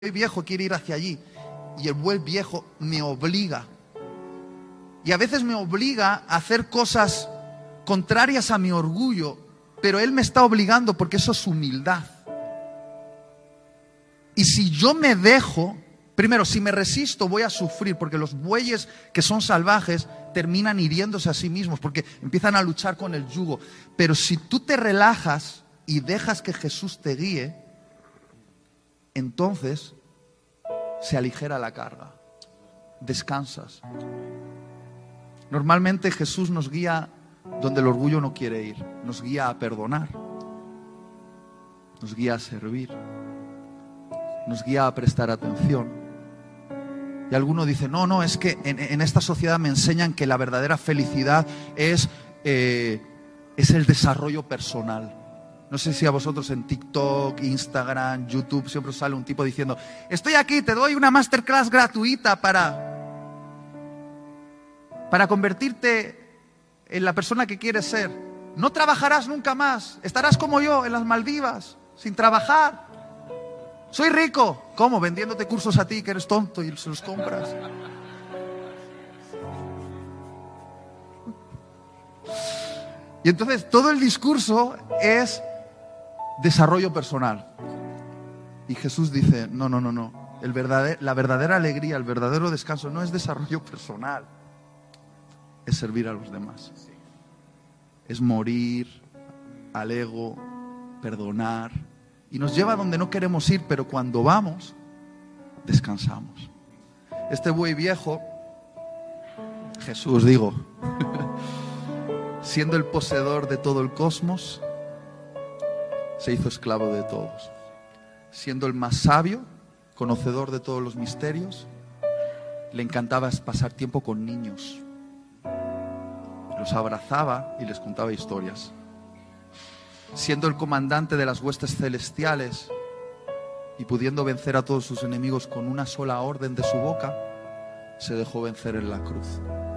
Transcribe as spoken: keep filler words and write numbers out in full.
viejo quiere ir hacia allí y el buen viejo me obliga. Y a veces me obliga a hacer cosas contrarias a mi orgullo, pero él me está obligando porque eso es humildad. Y si yo me dejo, primero, si me resisto voy a sufrir, porque los bueyes que son salvajes terminan hiriéndose a sí mismos porque empiezan a luchar con el yugo. Pero si tú te relajas y dejas que Jesús te guíe, entonces se aligera la carga, descansas. Normalmente Jesús nos guía donde el orgullo no quiere ir, nos guía a perdonar, nos guía a servir, nos guía a prestar atención. Y alguno dice, no, no, es que en, en esta sociedad me enseñan que la verdadera felicidad es, eh, es el desarrollo personal. No sé si a vosotros en TikTok, Instagram, YouTube siempre os sale un tipo diciendo, estoy aquí, te doy una masterclass gratuita para, para convertirte en la persona que quieres ser. No trabajarás nunca más, estarás como yo en las Maldivas, sin trabajar. Soy rico. ¿Cómo? Vendiéndote cursos a ti que eres tonto y se los compras. Y entonces todo el discurso es desarrollo personal. Y Jesús dice, no, no, no, no. El verdader, la verdadera alegría, el verdadero descanso no es desarrollo personal. Es servir a los demás. Es morir al ego, perdonar. Y nos lleva a donde no queremos ir, pero cuando vamos, descansamos. Este buey viejo, Jesús digo, siendo el poseedor de todo el cosmos, se hizo esclavo de todos. Siendo el más sabio, conocedor de todos los misterios, le encantaba pasar tiempo con niños. Los abrazaba y les contaba historias. Siendo el comandante de las huestes celestiales y pudiendo vencer a todos sus enemigos con una sola orden de su boca, se dejó vencer en la cruz.